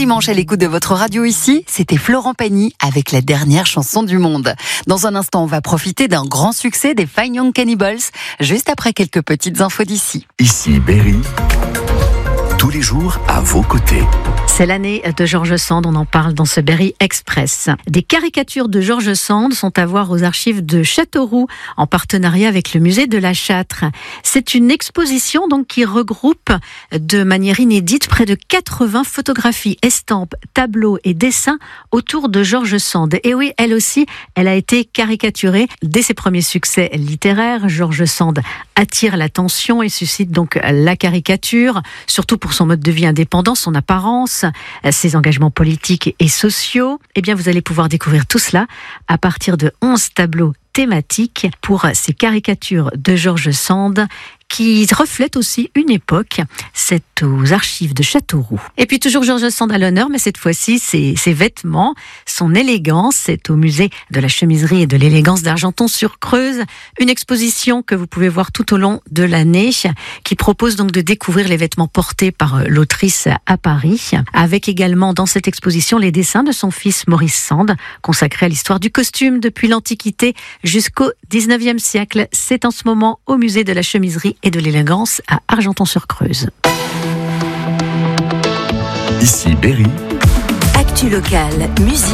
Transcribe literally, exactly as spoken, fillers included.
dimanche à l'écoute de votre radio ici, c'était Florent Pagny avec la dernière chanson du monde. Dans un instant, on va profiter d'un grand succès des Fine Young Cannibals, juste après quelques petites infos d'ici. Ici Berry, tous les jours à vos côtés. C'est l'année de George Sand, on en parle dans ce Berry Express. Des caricatures de George Sand sont à voir aux archives de Châteauroux, en partenariat avec le musée de la Châtre. C'est une exposition donc qui regroupe de manière inédite près de quatre-vingts photographies, estampes, tableaux et dessins autour de George Sand. Et oui, elle aussi, elle a été caricaturée dès ses premiers succès littéraires. George Sand attire l'attention et suscite donc la caricature, surtout pour son mode de vie indépendant, son apparence, ses engagements politiques et sociaux. Eh bien, vous allez pouvoir découvrir tout cela à partir de onze tableaux thématiques pour ces caricatures de George Sand qui reflète aussi une époque. C'est aux archives de Châteauroux. Et puis toujours George Sand à l'honneur, mais cette fois-ci, ses, ses vêtements, son élégance. C'est au musée de la chemiserie et de l'élégance d'Argenton-sur-Creuse. Une exposition que vous pouvez voir tout au long de l'année, qui propose donc de découvrir les vêtements portés par l'autrice à Paris, avec également dans cette exposition les dessins de son fils Maurice Sand, consacrés à l'histoire du costume depuis l'Antiquité jusqu'au dix-neuvième siècle. C'est en ce moment au musée de la chemiserie et de l'élégance à Argenton-sur-Creuse. Ici Berry. Actu locale, musique.